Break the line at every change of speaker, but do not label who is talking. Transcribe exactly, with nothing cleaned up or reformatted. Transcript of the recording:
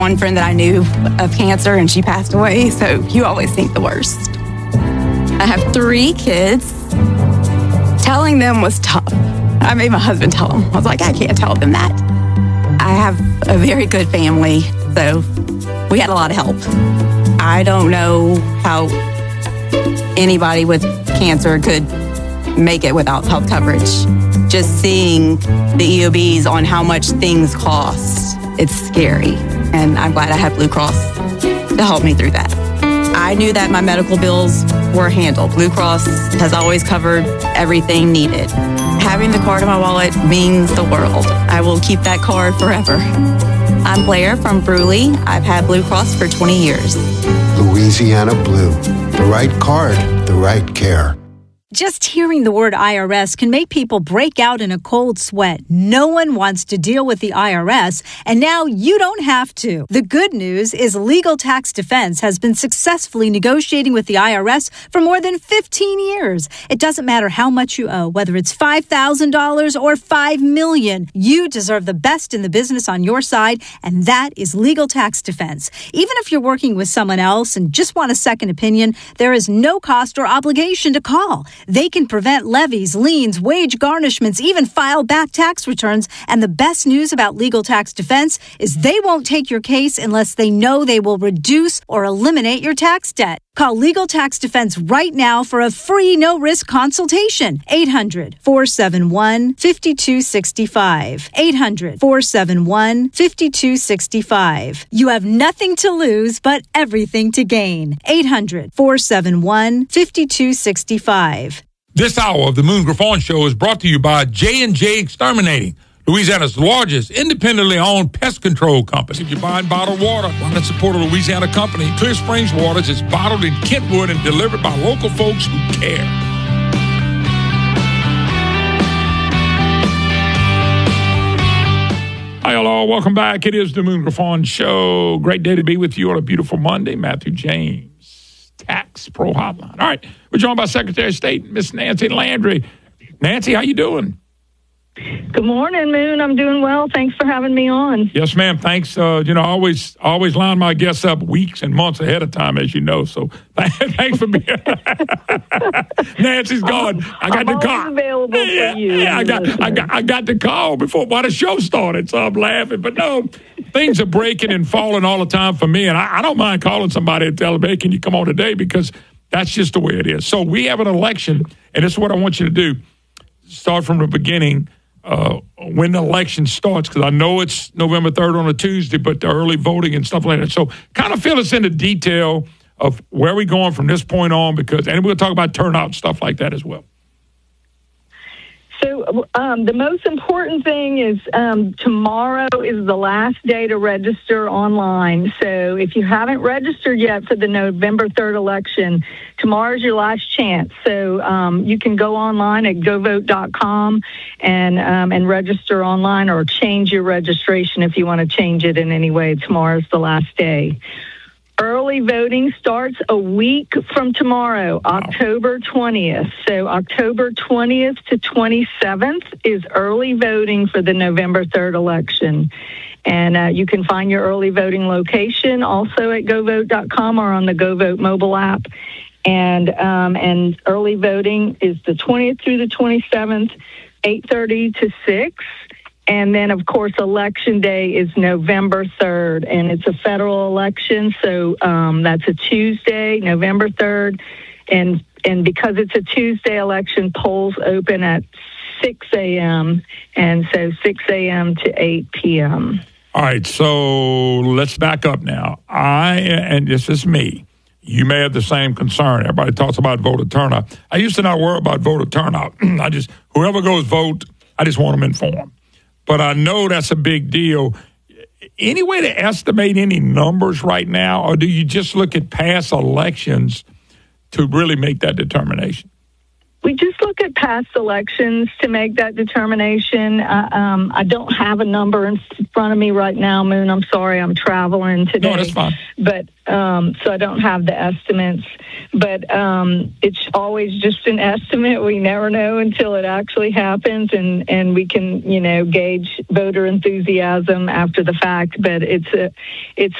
One friend that I knew of cancer, and she passed away, so you always think the worst. I have three kids. Telling them was tough. I made my husband tell them. I was like, I can't tell them that. I have a very good family, so we had a lot of help. I don't know how anybody with cancer could make it without health coverage. Just seeing the E O Bs on how much things cost, it's scary. And I'm glad I had Blue Cross to help me through that. I knew that my medical bills were handled. Blue Cross has always covered everything needed. Having the card in my wallet means the world. I will keep that card forever. I'm Blair from Bruley. I've had Blue Cross for twenty years.
Louisiana Blue. The right card, the right care.
Just hearing the word I R S can make people break out in a cold sweat. No one wants to deal with the I R S, and now you don't have to. The good news is Legal Tax Defense has been successfully negotiating with the I R S for more than fifteen years. It doesn't matter how much you owe, whether it's five thousand dollars or five million dollars. You deserve the best in the business on your side, and that is Legal Tax Defense. Even if you're working with someone else and just want a second opinion, there is no cost or obligation to call. They can prevent levies, liens, wage garnishments, even file back tax returns. And the best news about Legal Tax Defense is they won't take your case unless they know they will reduce or eliminate your tax debt. Call Legal Tax Defense right now for a free no-risk consultation. eight hundred, four seven one, five two six five. eight hundred, four seven one, five two six five. You have nothing to lose but everything to gain. eight hundred, four seven one, five two six five.
This hour of the Moon Griffon Show is brought to you by J and J Exterminating, Louisiana's largest independently owned pest control company. If you're buying bottled water, why not support a Louisiana company? Clear Springs Waters is bottled in Kentwood and delivered by local folks who care. Hi, hello. Welcome back. It is the Moon Griffon Show. Great day to be with you on a beautiful Monday. Matthew James, Tax Pro Hotline. All right. We're joined by Secretary of State, Miss Nancy Landry. Nancy, how you doing?
Good morning, Moon. I'm doing well. Thanks for having me on.
Yes, ma'am. Thanks. Uh, you know, I always, always line my guests up weeks and months ahead of time, as you know. So thanks for being Nancy's gone. I got
I'm
the call.
Available
yeah,
for you.
Yeah, I got, I got, I got the call before while the show started, so I'm laughing. But no, things are breaking and falling all the time for me, and I, I don't mind calling somebody and telling them, "Hey, can you come on today?" Because that's just the way it is. So we have an election, and this is what I want you to do. Start from the beginning. Uh, when the election starts, because I know it's November third on a Tuesday, but the early voting and stuff like that. So kind of fill us into detail of where we're going from this point on, because, and we'll talk about turnout and stuff like that as well.
So um, the most important thing is um, tomorrow is the last day to register online. So if you haven't registered yet for the November third election, tomorrow's your last chance. So um, you can go online at go vote dot com and um, and register online, or change your registration if you want to change it in any way. Tomorrow's the last day. Early voting starts a week from tomorrow, wow. October twentieth. So October twentieth to twenty-seventh is early voting for the November third election. And uh, you can find your early voting location also at go vote dot com or on the GoVote mobile app. And um, and early voting is the twentieth through the twenty-seventh, eight thirty to six. And then, of course, Election Day is November third, and it's a federal election, so um, that's a Tuesday, November third. And and because it's a Tuesday election, polls open at six a.m., and so six a.m. to eight p.m.
All right, so let's back up now. I, and this is me, you may have the same concern. Everybody talks about voter turnout. I used to not worry about voter turnout. I just, whoever goes vote, I just want them informed. But I know that's a big deal. Any way to estimate any numbers right now, or do you just look at past elections to really make that determination?
We just look at past elections to make that determination. Uh, um, I don't have a number in front of me right now, Moon. I'm sorry, I'm traveling today.
No, that's fine.
But um, so I don't have the estimates. But um, it's always just an estimate. We never know until it actually happens, and, and we can, you know, gauge voter enthusiasm after the fact. But it's a, it's